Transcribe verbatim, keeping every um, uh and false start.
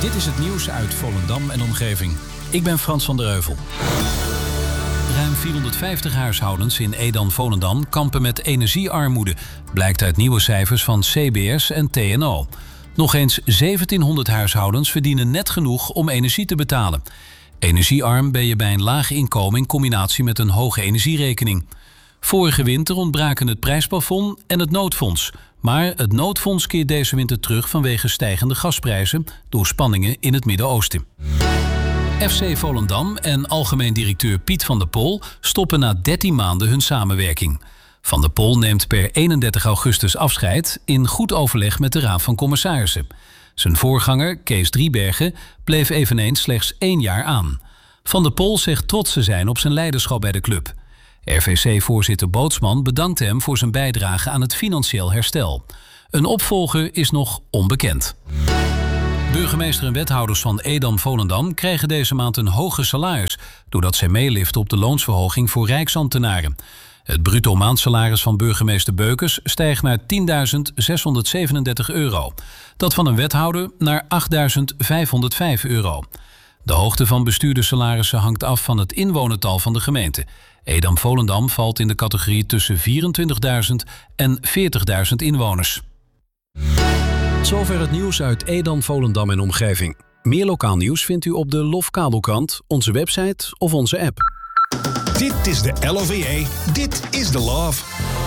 Dit is het nieuws uit Volendam en omgeving. Ik ben Frans van der Heuvel. Ruim vierhonderdvijftig huishoudens in Edam-Volendam kampen met energiearmoede, blijkt uit nieuwe cijfers van C B S en T N O. Nog eens zeventienhonderd huishoudens verdienen net genoeg om energie te betalen. Energiearm ben je bij een laag inkomen in combinatie met een hoge energierekening. Vorige winter ontbraken het prijsplafond en het noodfonds. Maar het noodfonds keert deze winter terug vanwege stijgende gasprijzen door spanningen in het Midden-Oosten. F C Volendam en algemeen directeur Piet van der Pol stoppen na dertien maanden hun samenwerking. Van der Pol neemt per eenendertig augustus afscheid in goed overleg met de Raad van Commissarissen. Zijn voorganger, Kees Driebergen, bleef eveneens slechts één jaar aan. Van der Pol zegt trots te zijn op zijn leiderschap bij de club. R V C-voorzitter Bootsman bedankt hem voor zijn bijdrage aan het financieel herstel. Een opvolger is nog onbekend. Burgemeester en wethouders van Edam-Volendam krijgen deze maand een hoger salaris, doordat zij meeliften op de loonsverhoging voor rijksambtenaren. Het bruto maandsalaris van burgemeester Beukers stijgt naar tienduizend zeshonderdzevenendertig euro. Dat van een wethouder naar achtduizend vijfhonderdvijf euro. De hoogte van bestuurderssalarissen hangt af van het inwonertal van de gemeente. Edam-Volendam valt in de categorie tussen vierentwintigduizend en veertigduizend inwoners. Zover het nieuws uit Edam, Volendam en omgeving. Meer lokaal nieuws vindt u op de Lofkabelkrant, onze website of onze app. Dit is de L O V E. Dit is de Love.